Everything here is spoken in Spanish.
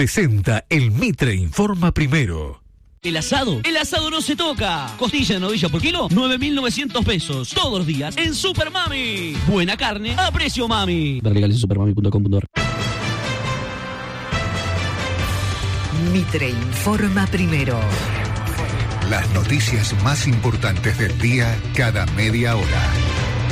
presenta el Mitre Informa Primero. ¿El asado? ¡El asado no se toca! Costilla de novilla por kilo, 9.900 pesos. Todos los días en Super Mami. Buena carne a precio mami. Ver legales en supermami.com.ar. Mitre Informa Primero. Las noticias más importantes del día cada media hora.